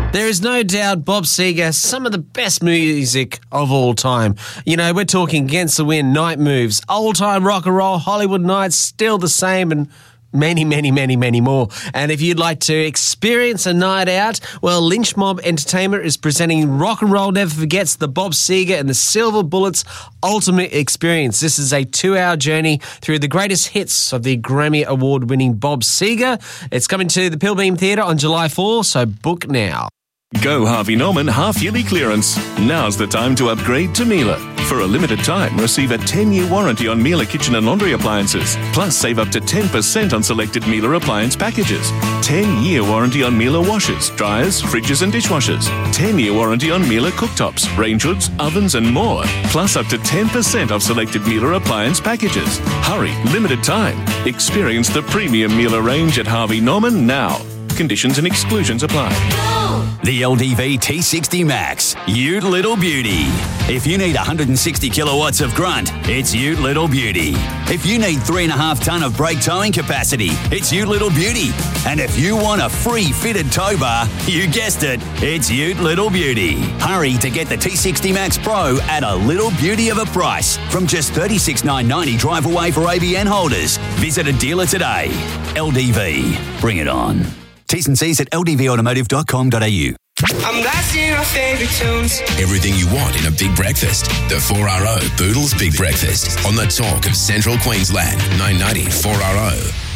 There is no doubt Bob Seger, some of the best music of all time. You know, we're talking Against the Wind, Night Moves, Old Time Rock and Roll, Hollywood Nights, Still the Same, and many, many, many, many more. And if you'd like to experience a night out, well, Lynch Mob Entertainment is presenting Rock and Roll Never Forgets, the Bob Seger and the Silver Bullets Ultimate Experience. This is a 2-hour journey through the greatest hits of the Grammy Award-winning Bob Seger. It's coming to the Pilbeam Theatre on July 4, so book now. Go Harvey Norman half-yearly clearance. Now's the time to upgrade to Miele. For a limited time, receive a 10-year warranty on Miele kitchen and laundry appliances. Plus, save up to 10% on selected Miele appliance packages. 10-year warranty on Miele washers, dryers, fridges and dishwashers. 10-year warranty on Miele cooktops, range hoods, ovens and more. Plus, up to 10% off selected Miele appliance packages. Hurry, limited time. Experience the premium Miele range at Harvey Norman now. Conditions and exclusions apply. The LDV T60 Max, Ute Little Beauty. If you need 160 kilowatts of grunt, it's Ute Little Beauty. If you need 3.5 tonne of brake towing capacity, it's Ute Little Beauty. And if you want a free fitted tow bar, you guessed it, it's Ute Little Beauty. Hurry to get the T60 Max Pro at a little beauty of a price from just $36,990 drive away for ABN holders. Visit a dealer today. LDV, bring it on. T's and C's at ldvautomotive.com.au. I'm blasting our favourite tunes. Everything you want in a big breakfast. The 4RO Boodles Big Breakfast on the talk of Central Queensland. 990 4RO.